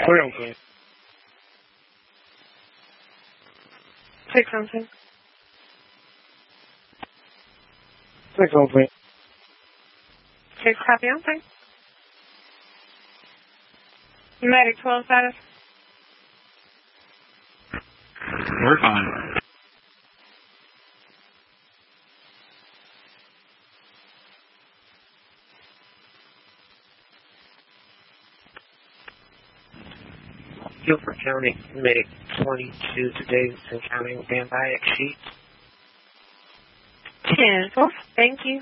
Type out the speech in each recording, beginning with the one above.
Clear on 20. 6 on 6. 6 on 20. 6 copy on 6. Medic 12 status. We're fine. Guilford County Medic 22 to Davidson County standby X sheet. 10-4. Thank you.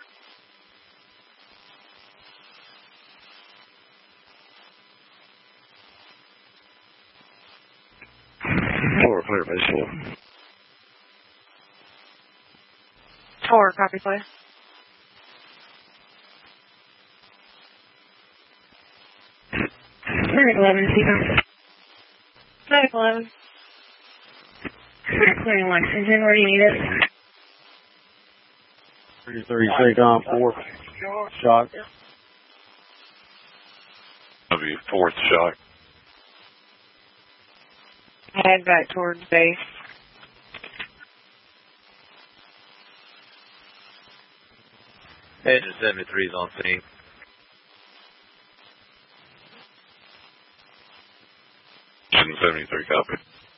Four, clear, base 4. 4 copy, please. Medic 11, Seacom. Medic 11. Clearing Lexington, where do you need it? 33 Seacom, 4. Shock. That'll be 4th shock. Head back towards base. Engine 73 is on scene. Engine 73 copy.